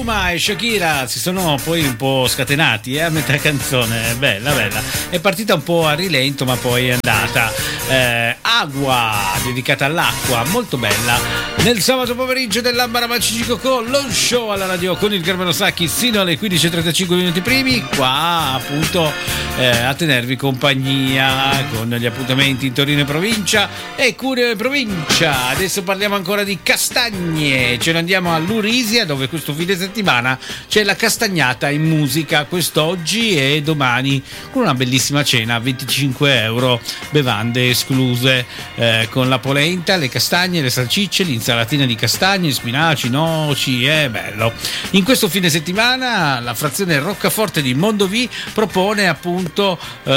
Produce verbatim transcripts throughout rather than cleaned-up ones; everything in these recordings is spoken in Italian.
Maluma e Shakira si sono poi un po' scatenati eh, a metà canzone, bella bella, è partita un po' a rilento ma poi è andata. eh, Agua, dedicata all'acqua, molto bella, nel sabato pomeriggio dell'Ambarabacici con lo show alla radio con il Carmelo Sacchi sino alle quindici e trentacinque minuti primi, qua appunto eh, a tenervi compagnia con gli appuntamenti in Torino e provincia e Cuneo e provincia. Adesso parliamo ancora di castagne, ce ne andiamo a Lurisia dove questo fine settimana c'è la castagnata in musica, quest'oggi e domani, con una bellissima cena a venticinque euro, bevande escluse, eh, con la polenta, le castagne, le salsicce, l'insalatina di castagne, spinaci, noci, è bello. In questo fine settimana la frazione Roccaforte di Mondovì propone appunto eh,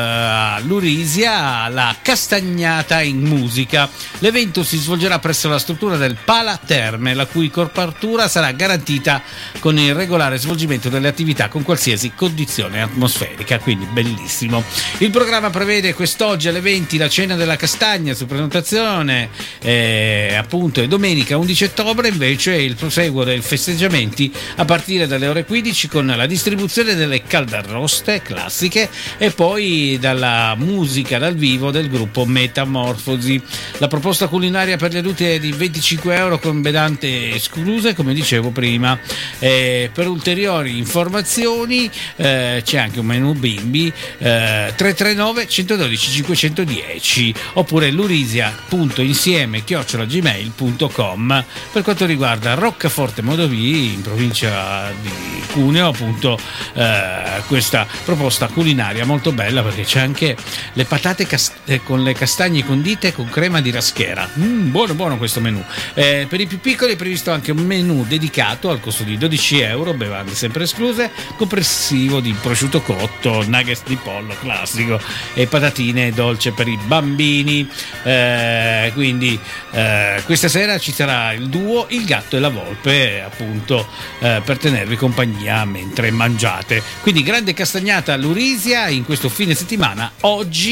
a Lurisia la castagnata in musica. L'evento si svolgerà presso la struttura del Pala Terme, la cui copertura sarà garantita con il regolare svolgimento delle attività con qualsiasi condizione atmosferica, quindi bellissimo. Il programma prevede quest'oggi alle venti la cena della castagna su prenotazione, eh, appunto, e domenica undici ottobre invece il proseguo dei festeggiamenti a partire dalle ore quindici con la distribuzione delle caldarroste classiche e poi dalla musica dal vivo del gruppo Metamorfosi. La proposta culinaria per gli adulti è di venticinque euro con bedante escluse, come dicevo prima. Eh, per ulteriori informazioni eh, c'è anche un menù bimbi, eh, tre tre nove uno uno due cinque uno zero oppure lurisia.insieme chiocciola gmail punto com. Per quanto riguarda Roccaforte Mondovì in provincia di Cuneo, appunto eh, questa proposta culinaria molto bella perché c'è anche le patate cast- eh, con le castagne condite con crema di raschera. Mm, buono buono questo menù. Eh, per i più piccoli è previsto anche un menù dedicato al costo di dodici euro, bevande sempre escluse, comprensivo di prosciutto cotto, nuggets di pollo classico e patatine dolce per i bambini. Eh, quindi eh, questa sera ci sarà il duo Il Gatto e la Volpe, appunto eh, per tenervi compagnia mentre mangiate. Quindi grande castagnata a Lurisia in questo fine settimana, oggi